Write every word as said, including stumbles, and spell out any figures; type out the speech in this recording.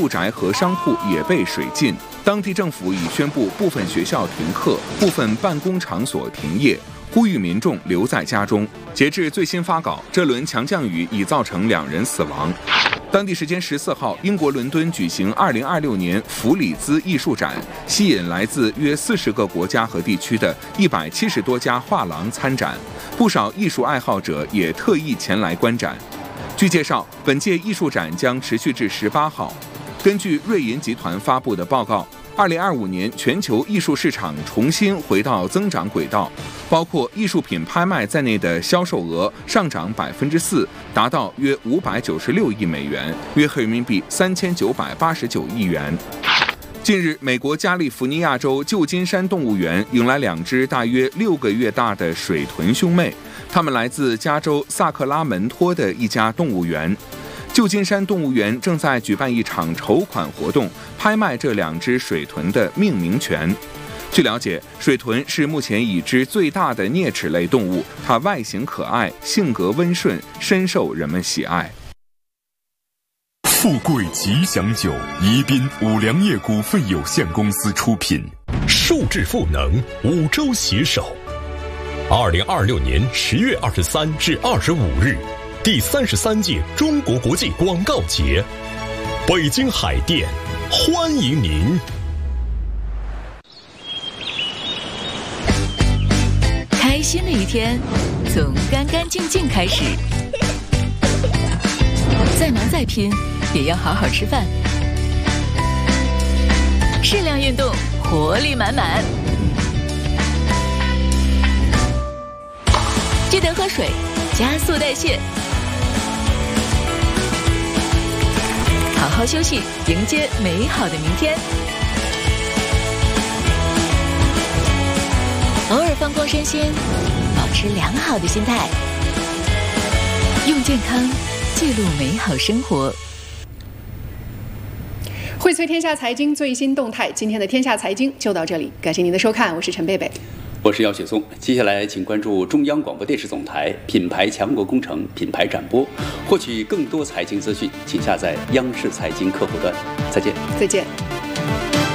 住宅和商铺也被水浸。当地政府已宣布部分学校停课，部分办公场所停业，呼吁民众留在家中。截至最新发稿，这轮强降雨已造成两人死亡。当地时间十四号，英国伦敦举行二零二六年弗里兹艺术展，吸引来自约四十个国家和地区的一百七十多家画廊参展，不少艺术爱好者也特意前来观展。据介绍，本届艺术展将持续至十八号。根据瑞银集团发布的报告，二零二五年全球艺术市场重新回到增长轨道，包括艺术品拍卖在内的销售额上涨百分之四，达到约五百九十六亿美元，约合人民币三千九百八十九亿元。近日，美国加利福尼亚州旧金山动物园迎来两只大约六个月大的水豚兄妹，它们来自加州萨克拉门托的一家动物园。旧金山动物园正在举办一场筹款活动，拍卖这两只水豚的命名权。据了解，水豚是目前已知最大的啮齿类动物，它外形可爱，性格温顺，深受人们喜爱。 富贵吉祥酒，宜宾五粮液股份有限公司出品。 数智赋能，五洲携手。二零二六年十月二十三至二十五日。第三十三届中国国际广告节，北京海淀欢迎您。 开心的一天从干干净净开始，再忙再拼也要好好吃饭，适量运动，活力满满。记得喝水，加速代谢。好好休息，迎接美好的明天。偶尔放光身心，保持良好的心态，用健康记录美好生活。 荟萃天下财经最新动态，今天的天下财经就到这里，感谢您的收看，我是陈贝贝。 我是姚雪松，接下来请关注中央广播电视总台品牌强国工程品牌展播，获取更多财经资讯，请下载央视财经客户端。再见， 再见。